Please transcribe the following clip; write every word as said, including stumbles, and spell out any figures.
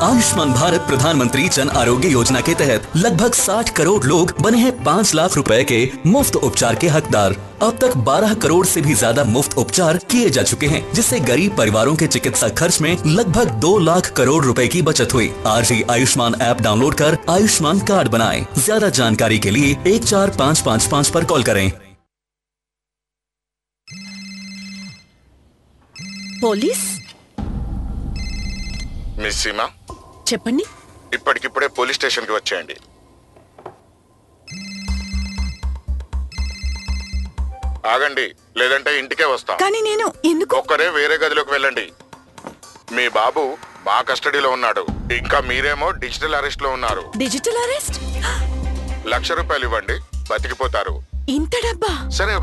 आयुष्मान भारत प्रधानमंत्री जन आरोग्य योजना के तहत लगभग साठ करोड़ लोग बने हैं पाँच लाख रुपए के मुफ्त उपचार के हकदार। अब तक बारह करोड़ से भी ज्यादा मुफ्त उपचार किए जा चुके हैं, जिससे गरीब परिवारों के चिकित्सा खर्च में लगभग दो लाख करोड़ रुपए की बचत हुई। आज ही आयुष्मान ऐप डाउनलोड कर आयुष्मान कार्ड बनाएं। ज्यादा जानकारी के लिए एक चार पाँच पाँच पाँच पर कॉल करें। పోలీస్ మిస్ సీమా, చెప్పండి. ఇప్పటికిప్పుడే పోలీస్ స్టేషన్ కి వచ్చేయండి. ఆగండి, లేదంటే ఇంటికే వస్తాం. కానీ నేను ఎందుకు? ఒక్కరే వేరే గదిలోకి వెళ్ళండి. మీ బాబు మా కస్టడీలో ఉన్నాడు. ఇంకా మీరేమో డిజిటల్ అరెస్ట్ లో ఉన్నారు. Digital arrest? లక్ష రూపాయలు ఇవ్వండి, బతికిపోతారు. ఇంత డబ్బా? సరే,